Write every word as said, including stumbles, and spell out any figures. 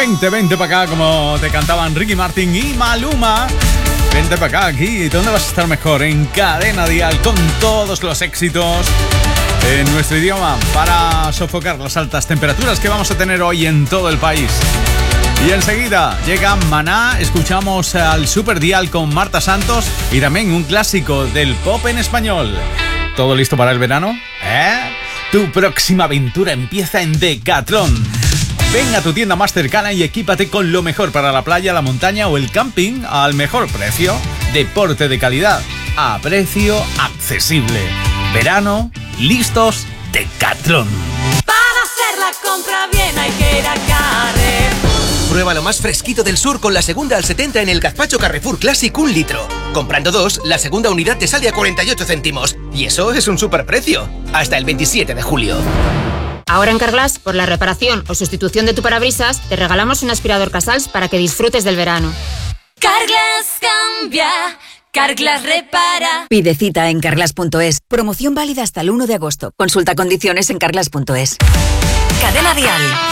Vente, vente para acá, como te cantaban Ricky Martin y Maluma. Vente para acá, aquí. ¿Dónde vas a estar mejor? En Cadena Dial, con todos los éxitos en nuestro idioma para sofocar las altas temperaturas que vamos a tener hoy en todo el país. Y enseguida llega Maná, escuchamos al Super Dial con Marta Santos y también un clásico del pop en español. ¿Todo listo para el verano? ¿Eh? Tu próxima aventura empieza en Decathlon. Ven a tu tienda más cercana y equípate con lo mejor para la playa, la montaña o el camping al mejor precio. Deporte de calidad a precio accesible. Verano, listos, Decathlon. Para hacer la compra bien hay que ir a Carrefour. Prueba lo más fresquito del sur con la segunda al setenta en el gazpacho Carrefour Classic un litro. Comprando dos, la segunda unidad te sale a cuarenta y ocho céntimos. Y eso es un superprecio. Hasta el veintisiete de julio. Ahora en Carglass, por la reparación o sustitución de tu parabrisas, te regalamos un aspirador Casals para que disfrutes del verano. Carglass cambia, Carglass repara. Pide cita en carglass punto es. Promoción válida hasta el uno de agosto. Consulta condiciones en carglass punto es. Cadena Dial.